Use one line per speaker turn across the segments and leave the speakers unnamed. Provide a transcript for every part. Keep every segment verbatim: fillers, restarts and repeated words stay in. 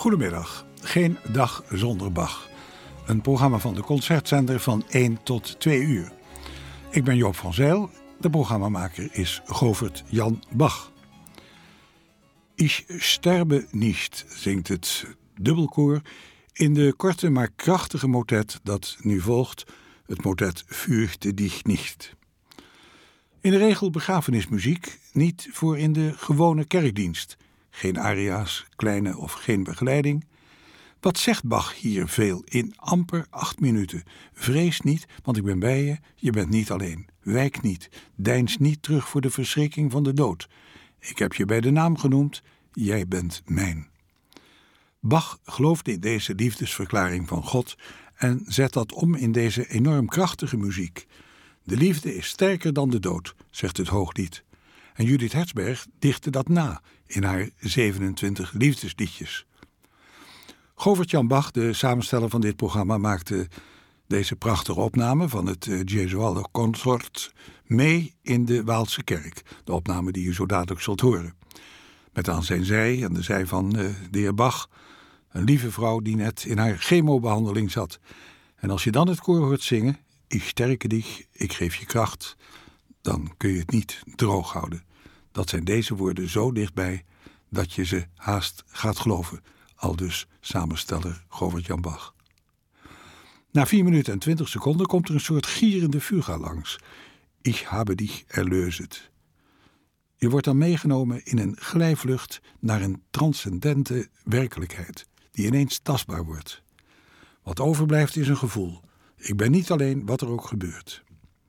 Goedemiddag, geen dag zonder Bach. Een programma van de Concertzender van één tot twee uur. Ik ben Joop van Zijl, de programmamaker is Govert Jan Bach. Ich sterbe nicht, zingt het dubbelkoor in de korte maar krachtige motet dat nu volgt, het motet Fürchte dich nicht. In de regel begrafenismuziek, niet voor in de gewone kerkdienst. Geen aria's, kleine of geen begeleiding. Wat zegt Bach hier veel in amper acht minuten? Vrees niet, want ik ben bij je, je bent niet alleen. Wijk niet, deins niet terug voor de verschrikking van de dood. Ik heb je bij de naam genoemd, jij bent mijn. Bach geloofde in deze liefdesverklaring van God en zet dat om in deze enorm krachtige muziek. De liefde is sterker dan de dood, zegt het Hooglied. En Judith Hertzberg dichtte dat na in haar zevenentwintig liefdesliedjes. Govert Jan Bach, de samensteller van dit programma, maakte deze prachtige opname van het Gesualdo Consort mee in de Waalse kerk. De opname die u zo dadelijk zult horen. Met aan zijn zij en de zij van uh, de heer Bach, een lieve vrouw die net in haar chemobehandeling zat. En als je dan het koor hoort zingen, ich sterke dich, ik geef je kracht, dan kun je het niet droog houden. Dat zijn deze woorden zo dichtbij dat je ze haast gaat geloven. Aldus samensteller Govert Jan Bach. Na vier minuten en twintig seconden komt er een soort gierende fuga langs. Ich habe dich erlöset. Je wordt dan meegenomen in een glijvlucht naar een transcendente werkelijkheid, die ineens tastbaar wordt. Wat overblijft is een gevoel. Ik ben niet alleen wat er ook gebeurt.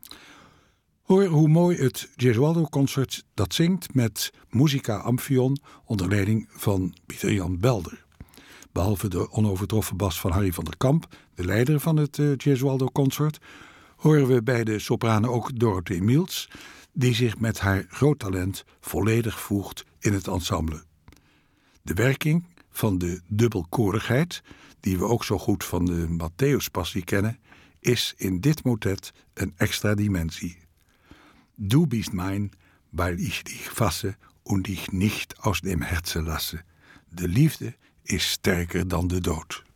Hoor hoe mooi het Gesualdo Consort dat zingt met Musica Amphion onder leiding van Pieter Jan Belder. Behalve de onovertroffen bas van Harry van der Kamp, de leider van het uh, Gesualdo Consort, horen we bij de sopranen ook Dorothee Mills, die zich met haar groot talent volledig voegt in het ensemble. De werking van de dubbelkorigheid, die we ook zo goed van de Matthäuspassie kennen, is in dit motet een extra dimensie. Du bist mein, weil ich dich fasse und dich nicht aus dem Herzen lasse. De liefde is sterker dan de dood.